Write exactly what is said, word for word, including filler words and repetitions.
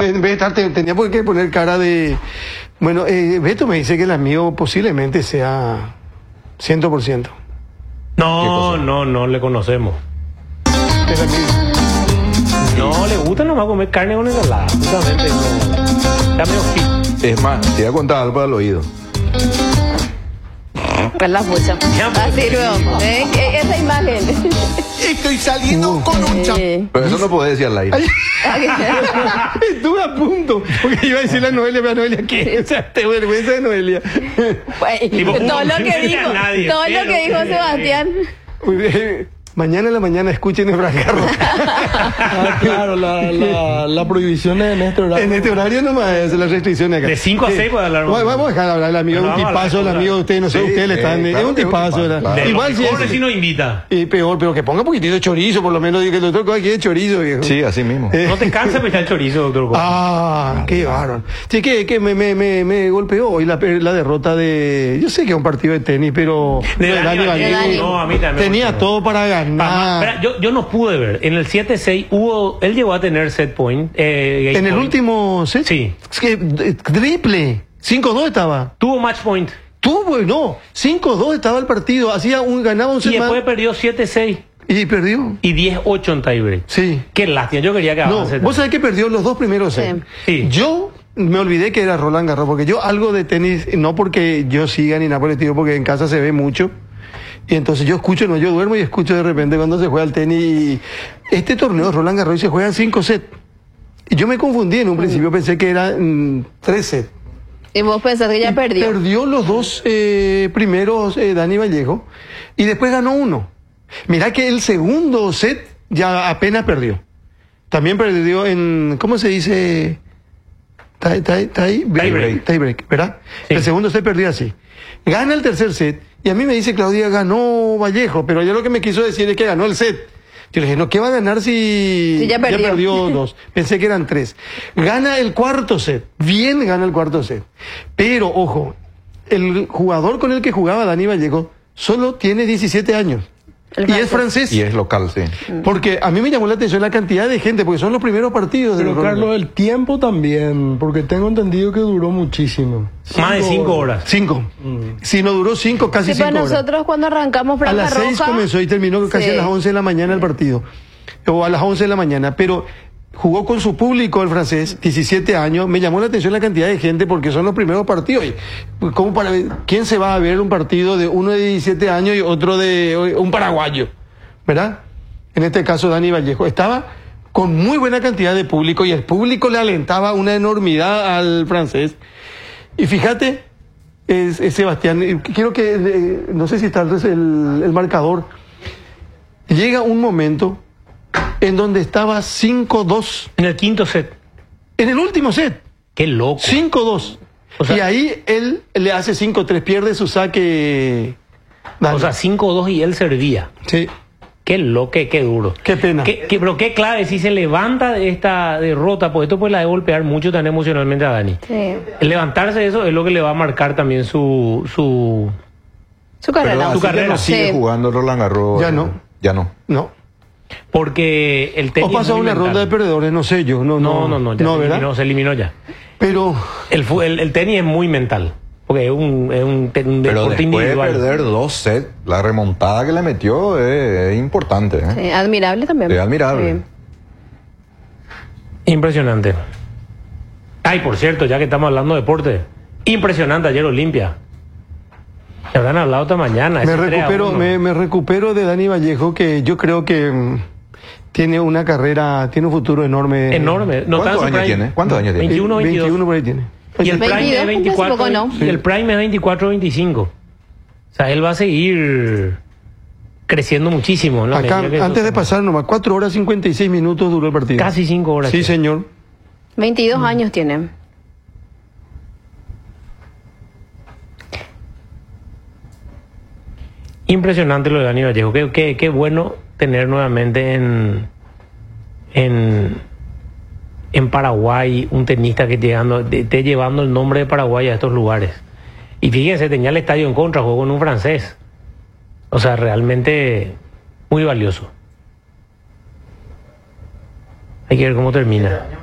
en vez de estar, te- tenía por qué poner cara de... Bueno, eh, Beto me dice que el amigo posiblemente sea cien por ciento. No, no, no le conocemos. El amigo. No, le gusta nomás comer carne con ensalada. Justamente no. Está medio fit. Es más, te voy a contar algo al oído. Con la pucha. Así luego. ¿Eh? E- Esa imagen. Estoy saliendo con un chap... Eh. Pero eso no puede decir al aire. Estuve a punto, porque iba a decir a Noelia, pero a Noelia, ¿qué? O sea, te vergüenza de Noelia. Pues, Tipo, todo lo que no dijo, a nadie, todo lo pero- que dijo Sebastián. Muy bien. Mañana en la mañana escuchen el Francarro. Ah, claro, la, la, la prohibición en este horario. En este horario nomás es la restricción acá. De cinco a seis puede hablar. Bueno, vamos a dejar hablar, el amigo es Bueno, un vamos a tipazo, el hablar, amigo de ustedes, no sé, Sí, ustedes le sí, están... claro es un que es un tipazo, tipazo, ¿verdad? claro. De Igual los si mejores es... si nos invita. Y peor, pero que ponga un poquitito de chorizo, por lo menos, diga que el doctor quiere chorizo, viejo. Sí, así mismo. Eh, No te cansa pesar el chorizo, doctor. Ah, qué bárbaro. Sí, que, que me, me, me, me golpeó hoy la, la derrota de... Yo sé que es un partido de tenis, pero... De Dani Vallejo. Vallejo. No, a mí también. Tenía todo para ganar. Espera, yo, yo no pude ver. En el siete seis hubo. Él llegó a tener set point. Eh, game En el point. último set. Sí. Es que, eh, triple. cinco dos estaba. Tuvo match point. Tuvo, no. cinco dos estaba el partido. Hacía un, ganaba un Y set más. después perdió siete seis Y perdió. y diez ocho en tiebreak. Sí. Qué lástima. Yo quería que No, avance. vos sabés que perdió los dos primeros sets. Sí. Yo me olvidé que era Roland Garros, porque yo algo de tenis, no porque yo siga ni nada por el estilo, porque en casa se ve mucho. Y entonces yo escucho, no, yo duermo y escucho de repente cuando se juega el tenis. Y este torneo de Roland Garros se juegan cinco sets. Y yo me confundí en un principio, pensé que eran tres sets. Y vos pensás que ya Y perdió. Perdió los dos eh, primeros eh, Dani Vallejo y después ganó uno. Mirá que el segundo set ya apenas perdió. También perdió en, ¿cómo se dice? Tie, tie, tie, Tiebreak. Tiebreak, ¿verdad? Sí. El segundo set perdió así. Gana el tercer set y a mí me dice Claudia, ganó Vallejo, pero yo lo que me quiso decir es que ganó el set. Yo le dije, no, ¿qué va a ganar si, Si ya perdió. dos? Pensé que eran tres. Gana el cuarto set. Bien gana el cuarto set. Pero, ojo, el jugador con el que jugaba Dani Vallejo solo tiene diecisiete años. El Y es francés. francés. Y es local, sí. Porque a mí me llamó la atención la cantidad de gente, porque son los primeros partidos de Pero los Carlos, el tiempo también, porque tengo entendido que duró muchísimo. Más de cinco horas. Cinco. Si no duró cinco, casi Sí, cinco para horas. nosotros cuando arrancamos A Franja las seis Roja, comenzó y terminó casi sí. a las once de la mañana el partido. O a las once de la mañana. Pero jugó con su público el francés, diecisiete años. Me llamó la atención la cantidad de gente porque son los primeros partidos. Y, ¿cómo para ver? ¿Quién se va a ver un partido de uno de diecisiete años y otro de un paraguayo? ¿Verdad? En este caso Dani Vallejo. Estaba con muy buena cantidad de público y el público le alentaba una enormidad al francés. Y fíjate, es, es Sebastián, eh, quiero que, eh, no sé si está el, el, el marcador, llega un momento en donde estaba cinco dos, En el quinto set. en el último set, Qué loco. cinco dos. O sea- y ahí él le hace cinco tres, pierde su saque. Dani. O sea, cinco dos y él servía. Sí. Qué loco, qué, qué duro. Qué pena. Qué, qué- pero qué clave si se levanta de esta derrota, porque esto pues la de golpear mucho tan emocionalmente a Dani. Sí. El levantarse de eso es lo que le va a marcar también su... su Su Pero carrera. así Su ya carrera. no sigue Sí. jugando Roland Garros. Ya no. Ya no. No. porque el tenis O pasa es muy una mental. ronda de perdedores, no sé yo. No, No, no, no, ya no, se, ¿verdad? eliminó, se eliminó ya. Pero El, fu- el, el tenis es muy mental, porque es un, es un, te- un Pero deporte después de individual. perder dos sets, la remontada que le metió es, es importante. ¿eh? Sí, admirable también. Es admirable. Sí. Impresionante. Ay, por cierto, ya que estamos hablando de deporte, impresionante ayer Olimpia. Se habrán hablado esta mañana. me ese tres a recupero, uno. me, me recupero de Dani Vallejo, que yo creo que mm, tiene una carrera, tiene un futuro enorme. Enorme. No ¿Cuántos está en su años prime. tiene? ¿Cuántos años tiene? veintiuno, veintidós. veintiuno por ahí tiene. Y el Prime veintidós, es veinticuatro, cumple hace poco, ¿no? y el Prime es veinticuatro, veinticinco. O sea, él va a seguir creciendo muchísimo. ¿no? Acá, Medida que antes eso- de pasar nomás, cuatro horas cincuenta y seis minutos duró el partido. Casi cinco horas. Sí, che. señor. veintidós Mm. años tiene. Impresionante lo de Dani Vallejo. Qué, qué, qué bueno tener nuevamente en, en, en Paraguay un tenista que llegando, de- esté llevando el nombre de Paraguay a estos lugares. Y fíjense, tenía el estadio en contra, jugó con un francés. O sea, realmente muy valioso. Hay que ver cómo termina.